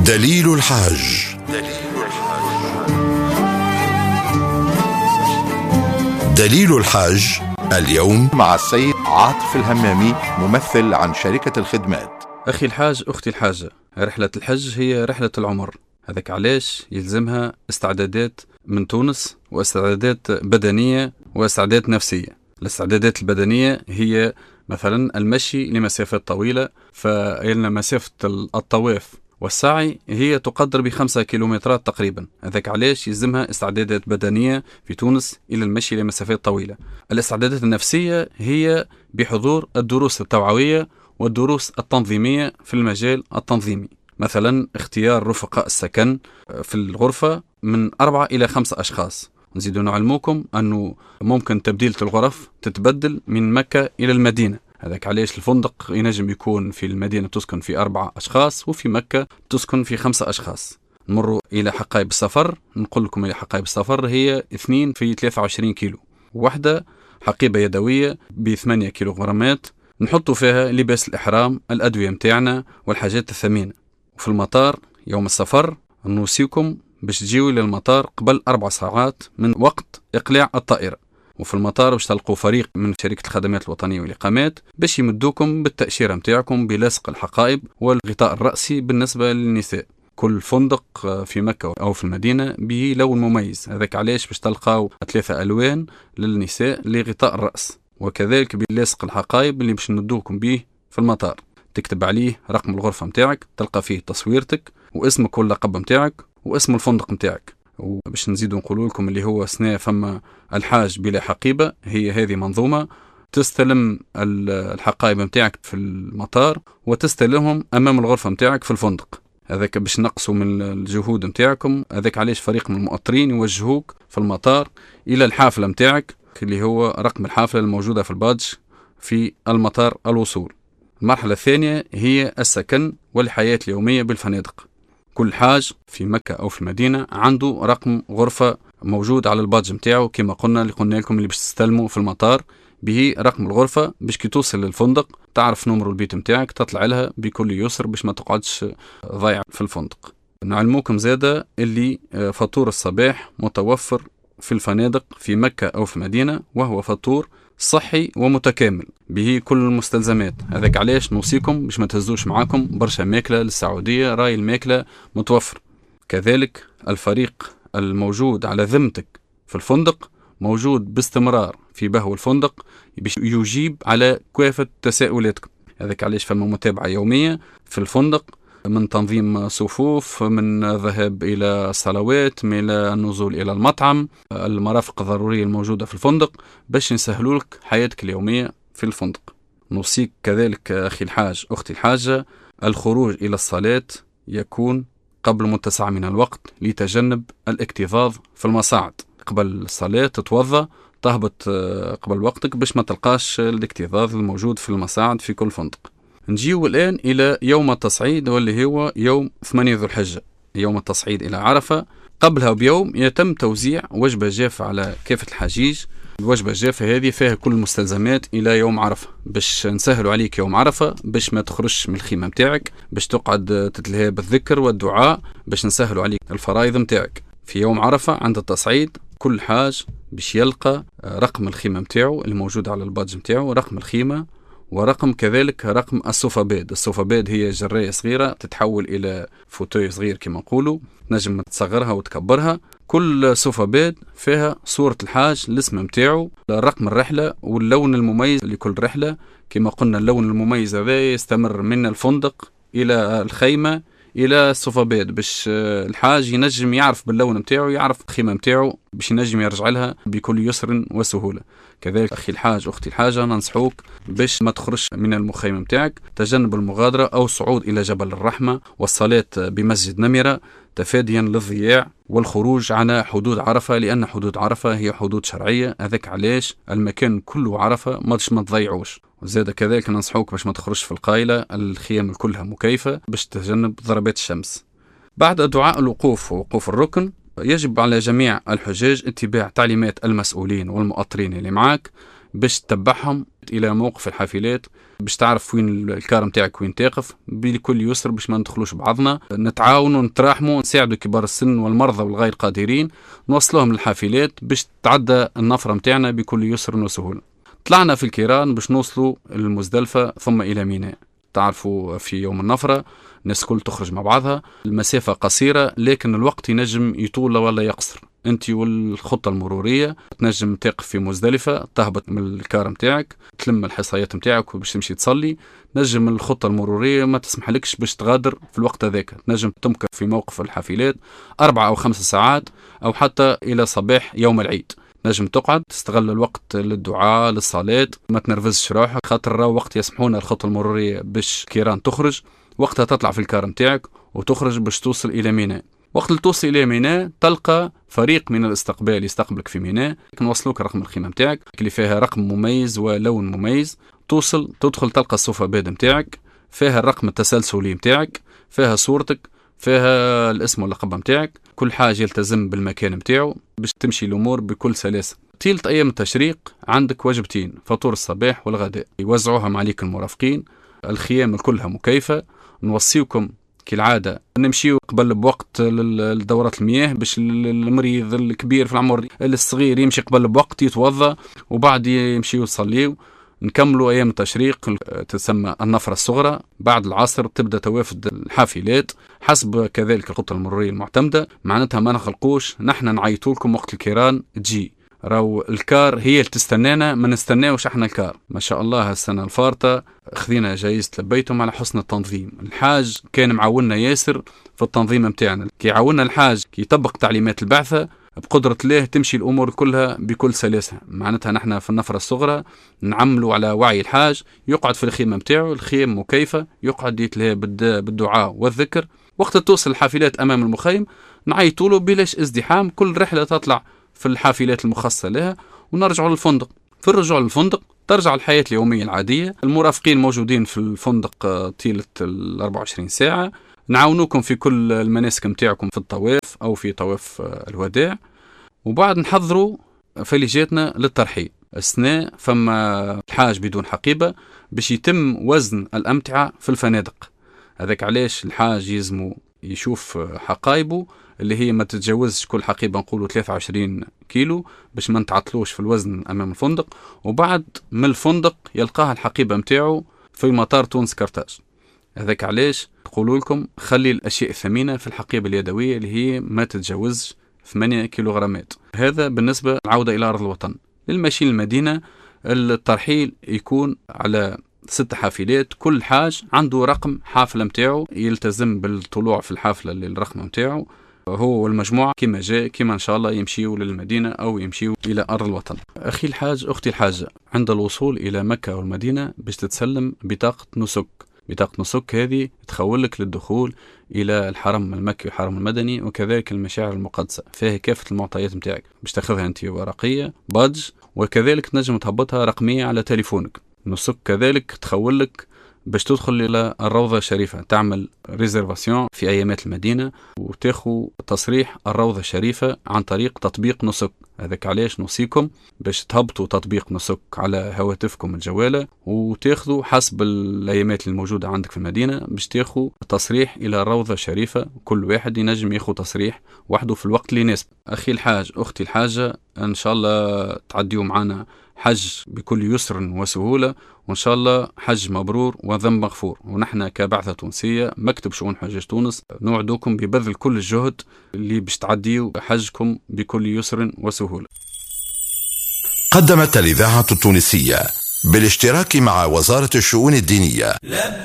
دليل الحاج. دليل الحاج اليوم مع السيد عاطف الهمامي، ممثل عن شركة الخدمات. أخي الحاج، أختي الحاجة، رحلة الحج هي رحلة العمر. هذاك علاش يلزمها استعدادات من تونس، واستعدادات بدنية واستعدادات نفسية. الاستعدادات البدنية هي مثلا المشي لمسافات طويلة، فإن مسافة الطواف والسعي هي تقدر ب5 كيلومترات تقريبا. هذاك علاش يلزمها استعدادات بدنية في تونس إلى المشي لمسافات طويلة. الاستعدادات النفسية هي بحضور الدروس التوعوية والدروس التنظيمية في المجال التنظيمي، مثلا اختيار رفقاء السكن في الغرفة من 4 إلى 5 أشخاص. نزيد نعلموكم أنه ممكن تبديلة الغرف تتبدل من مكة إلى المدينة. هذاك علاش الفندق ينجم يكون في المدينة تسكن في 4 أشخاص، وفي مكة تسكن في 5 أشخاص. نمر إلى حقائب السفر. نقول لكم إلى حقائب السفر هي 2 في 23 كيلو، واحدة حقيبة يدوية ب8 كيلوغرامات نحطوا فيها لباس الإحرام، الأدوية متاعنا والحاجات الثمينة. وفي المطار يوم السفر نوصيكم باش تجيوا إلى المطار قبل 4 ساعات من وقت إقلاع الطائرة. وفي المطار باش تلقوا فريق من شركة الخدمات الوطنية والإقامات باش يمدوكم بالتأشيرة متاعكم بلصق الحقائب والغطاء الرأسي بالنسبة للنساء. كل فندق في مكة أو في المدينة به لون مميز. هذاك علاش باش تلقاو 3 ألوان للنساء لغطاء الرأس، وكذلك بلصق الحقائب اللي باش نمدوكم به في المطار. تكتب عليه رقم الغرفة متاعك، تلقى فيه تصويرتك واسمك واللقب متاعك واسم الفندق متاعك. وباش نزيدوا نقولوا لكم اللي هو سنة فما الحاج بلا حقيبة، هي هذه منظومة تستلم الحقائب متاعك في المطار وتستلمهم أمام الغرفة متاعك في الفندق. هذاك باش نقصوا من الجهود متاعكم. هذاك علاش فريق من المؤطرين يوجهوك في المطار إلى الحافلة متاعك اللي هو رقم الحافلة الموجودة في البادج في المطار الوصول. المرحلة الثانية هي السكن والحياة اليومية بالفنادق. كل حاج في مكة أو في المدينة عنده رقم غرفة موجود على البادج متاعه، كما قلنا لكم اللي باش تستلموا في المطار به رقم الغرفة، باش كي توصل للفندق تعرف نمر البيت متاعك تطلع لها بكل يسر باش ما تقعدش ضايع في الفندق. نعلموكم زادة اللي فطور الصباح متوفر في الفنادق في مكة أو في المدينة، وهو فطور صحي ومتكامل به كل المستلزمات. هذاك علاش نوصيكم باش ما تهزوش معاكم برشا ماكلة للسعودية، راي الماكلة متوفر. كذلك الفريق الموجود على ذمتك في الفندق موجود باستمرار في بهو الفندق باش يجيب على كافة تساؤلاتكم. هذاك علاش فما متابعة يومية في الفندق، من تنظيم صفوف، من ذهاب إلى الصلوات، من النزول إلى المطعم، المرافق الضرورية الموجودة في الفندق باش نسهلوا لك حياتك اليومية في الفندق. نوصيك كذلك أخي الحاج، أختي الحاجة، الخروج إلى الصلاة يكون قبل متسع من الوقت لتجنب الاكتظاظ في المصاعد. قبل الصلاة تتوضأ، تهبط قبل وقتك باش ما تلقاش الاكتظاظ الموجود في المصاعد في كل فندق. نجيو الآن إلى يوم التصعيد، واللي هو يوم 8 ذو الحجة، يوم التصعيد إلى عرفة. قبلها بيوم يتم توزيع وجبة جافة على كافة الحجيج. الوجبة الجافة هذه فيها كل المستلزمات إلى يوم عرفة، باش نسهلوا عليك يوم عرفة، باش ما تخرجش من الخيمة متاعك، باش تقعد تتلهى بالذكر والدعاء، باش نسهلوا عليك الفرائض متاعك. في يوم عرفة عند التصعيد كل حاج باش يلقى رقم الخيمة متاعه الموجود على البادج متاعه، رقم الخيمة ورقم كذلك رقم السوفاباد. السوفاباد هي جراية صغيرة تتحول إلى فوتوي صغير كما نقولوا، نجم تصغرها وتكبرها. كل سوفاباد فيها صورة الحاج، الاسم متاعه، رقم الرحلة واللون المميز لكل رحلة. كما قلنا اللون المميز هذا يستمر من الفندق إلى الخيمة إلى السوفاباد، باش الحاج ينجم يعرف باللون متاعه، يعرف الخيمة متاعه باش ينجم يرجع لها بكل يسر وسهولة. كذلك أخي الحاج، أختي الحاجة، ننصحوك باش ما تخرج من المخيم متاعك، تجنب المغادرة أو الصعود إلى جبل الرحمة والصلاة بمسجد نمرة تفاديا للضياع والخروج عن حدود عرفة، لأن حدود عرفة هي حدود شرعية. هذاك علاش المكان كله عرفة ما تضيعوش. وزاد كذلك ننصحوك باش ما تخرجش في القايلة، الخيام كلها مكيفة باش تتجنب ضربات الشمس. بعد دعاء الوقوف ووقوف الركن يجب على جميع الحجاج اتباع تعليمات المسؤولين والمؤطرين اللي معاك باش تتبعهم إلى موقف الحافلات باش تعرف وين الكار متاعك وين تقف بكل يسر، باش ما ندخلوش بعضنا، نتعاونوا نتراحموا، نساعدوا كبار السن والمرضى والغير قادرين، نوصلوهم للحافلات باش تعدى النفرة متاعنا بكل يسر وسهولة. طلعنا في الكيران باش نوصلوا المزدلفة ثم إلى ميناء. تعرفوا في يوم النفرة الناس كل تخرج مع بعضها، المسافة قصيرة لكن الوقت ينجم يطول ولا يقصر. انت والخطة المرورية تنجم تقف في مزدلفة، تهبط من الكار متاعك، تلم الحصايات متاعك باش تمشي تصلي. نجم الخطة المرورية ما تسمح لكش باش تغادر في الوقت هذاك، تنجم تمكث في موقف الحافلات 4 أو 5 ساعات أو حتى إلى صباح يوم العيد. نجم تقعد تستغل الوقت للدعاء للصلاة، ما تنرفزش روحك، خاطر وقت يسمحونا الخطة المرورية باش كيران تخرج، وقتها تطلع في الكار متاعك وتخرج باش توصل إلى ميناء. وقت اللي توصل إلى ميناء تلقى فريق من الاستقبال يستقبلك في ميناء، نوصلوك رقم الخيمة متاعك اللي فيها رقم مميز ولون مميز. توصل تدخل تلقى الصوفة باد متاعك، فيها الرقم التسلسلي متاعك، فيها صورتك، فيها الاسم واللقب متاعك، كل حاجة يلتزم بالمكان متاعه باش تمشي الأمور بكل سلاسة. طيلة أيام التشريق عندك وجبتين، فطور الصباح والغداء، يوزعوها عليك المرافقين. الخيام كلها مكيفة. نوصيكم كالعادة نمشيو قبل بوقت لدورات المياه باش المريض الكبير في العمر الصغير يمشي قبل بوقت يتوضى وبعد يمشيو يصليو. نكملوا أيام التشريق تسمى النفرة الصغرى، بعد العصر تبدأ توافد الحافلات حسب كذلك الخطة المرورية المعتمدة. معناتها ما نخلقوش نحن نعيطوا لكم وقت الكيران تجي، راو الكار هي اللي تستنانا، ما نستناوش احنا الكار. ما شاء الله السنة الفارطة خذينا جايزة لبيتهم على حسن التنظيم. الحاج كان معاوننا ياسر في التنظيم متاعنا، كي عاوننا الحاج كي يطبق تعليمات البعثة بقدرة الله تمشي الأمور كلها بكل سلاسة. معناتها نحن في النفرة الصغرى نعملوا على وعي الحاج، يقعد في الخيمة متاعه، الخيم مكيفة، يقعد يتلهى بالدعاء والذكر. وقت توصل الحافلات أمام المخيم نعيطوا له بلاش ازدحام، كل رحلة تطلع في الحافلات المخصصة لها ونرجعوا للفندق. في الرجوع للفندق ترجع الحياة اليومية العادية، المرافقين موجودين في الفندق طيلة 24 ساعة، نعاونوكم في كل المناسك متاعكم في الطواف أو في طواف الوداع. وبعد نحضروا فليجاتنا للترحيل. أثناء فما الحاج بدون حقيبة باش يتم وزن الأمتعة في الفنادق. هذاك علاش الحاج يزمو يشوف حقائبه اللي هي ما تتجاوزش كل حقيبة نقولوا 23 كيلو باش ما نتعطلوش في الوزن أمام الفندق. وبعد من الفندق يلقاها الحقيبة متاعه في مطار تونس كرتاج. هذاك علاش نقولوا لكم خلي الأشياء الثمينة في الحقيبة اليدوية اللي هي ما تتجاوزش 8 كيلوغرامات. هذا بالنسبة للعودة إلى أرض الوطن. للمشي للمدينة الترحيل يكون على 6 حافلات، كل حاج عنده رقم حافلة متاعه يلتزم بالطلوع في الحافلة للرقم متاعه هو والمجموعة كما جاء، كما إن شاء الله يمشيوا للمدينة أو يمشيوا إلى أرض الوطن. أخي الحاج أختي الحاجة، عند الوصول إلى مكة والمدينة باش تتسلم بطاقة نسك. بطاقة نسك هذه تخولك للدخول إلى الحرم المكي والحرم المدني وكذلك المشاعر المقدسة، فيها كافة المعطيات متاعك باش تاخذها أنت ورقية بادج، وكذلك تنجم تهبطها رقمية على تليفونك. نسك كذلك تخولك باش تدخل إلى الروضة الشريفة، تعمل ريزرفاسيون في أيامات المدينة وتاخو تصريح الروضة الشريفة عن طريق تطبيق نسك. هذاك علاش نوصيكم باش تهبطوا تطبيق نسك على هواتفكم الجوالة وتاخذوا حسب الأيامات الموجودة عندك في المدينة باش تاخذوا تصريح إلى الروضة الشريفة. كل واحد ينجم ياخذ تصريح وحده في الوقت اللي يناسب. أخي الحاج أختي الحاجة، إن شاء الله تعديوا معنا حج بكل يسر وسهولة، وإن شاء الله حج مبرور وذنب مغفور. ونحن كبعثة تونسية مكتب شؤون حجاج تونس نوعدكم ببذل كل الجهد اللي باش تعديوا حجكم بكل يسر وسهولة. قدمت الإذاعة التونسية بالاشتراك مع وزارة الشؤون الدينية